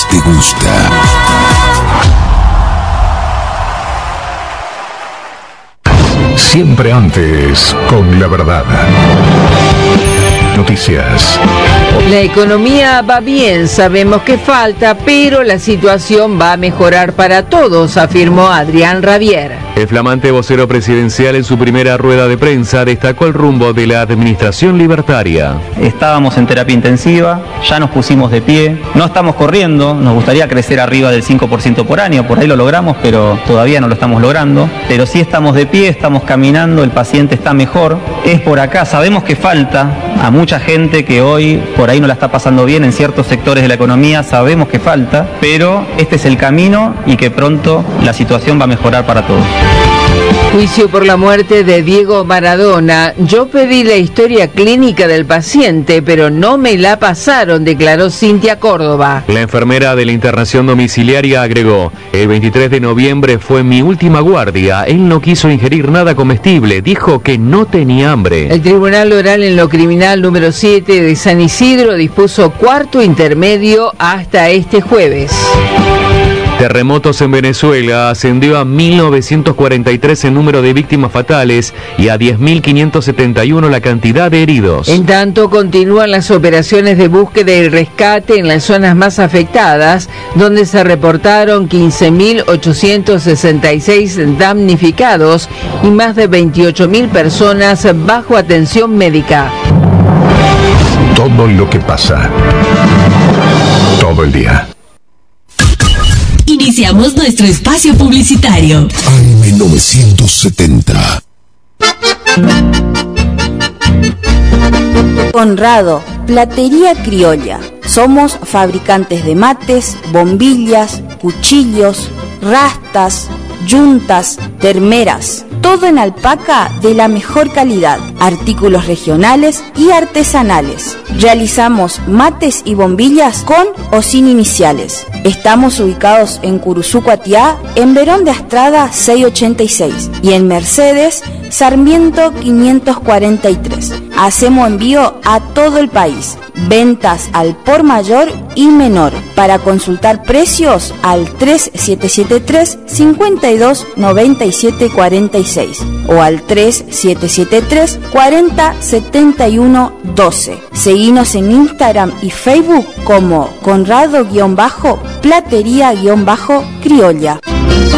más te gusta. Siempre antes, con la verdad. Noticias. La economía va bien, sabemos que falta, pero la situación va a mejorar para todos, afirmó Adrián Rabier. El flamante vocero presidencial en su primera rueda de prensa destacó el rumbo de la administración libertaria. Estábamos en terapia intensiva, ya nos pusimos de pie, no estamos corriendo, nos gustaría crecer arriba del 5% por año, por ahí lo logramos, pero todavía no lo estamos logrando. Pero sí estamos de pie, estamos caminando, el paciente está mejor, es por acá, sabemos que falta a mucha gente que hoy por ahí no la está pasando bien en ciertos sectores de la economía, sabemos que falta, pero este es el camino y que pronto la situación va a mejorar para todos. Juicio por la muerte de Diego Maradona. Yo pedí la historia clínica del paciente, pero no me la pasaron, declaró Cintia Córdoba. La enfermera de la internación domiciliaria agregó: el 23 de noviembre fue mi última guardia. Él no quiso ingerir nada comestible, dijo que no tenía hambre. El Tribunal Oral en lo Criminal número 7 de San Isidro dispuso cuarto intermedio hasta este jueves. Terremotos en Venezuela. Ascendió a 1.943 el número de víctimas fatales y a 10.571 la cantidad de heridos. En tanto, continúan las operaciones de búsqueda y rescate en las zonas más afectadas, donde se reportaron 15.866 damnificados y más de 28.000 personas bajo atención médica. Todo lo que pasa. Todo el día. Iniciamos nuestro espacio publicitario. AM970. Conrado, Platería Criolla. Somos fabricantes de mates, bombillas, cuchillos, rastas, yuntas, termeras. Todo en alpaca de la mejor calidad, artículos regionales y artesanales. Realizamos mates y bombillas con o sin iniciales. Estamos ubicados en Curuzú, Cuatiá, en Verón de Astrada 686 y en Mercedes, Sarmiento 543. Hacemos envío a todo el país. Ventas al por mayor y menor. Para consultar precios al 3773 52 97 46 o al 3773 40 71 12. Seguinos en Instagram y Facebook como Conrado-Platería-Criolla.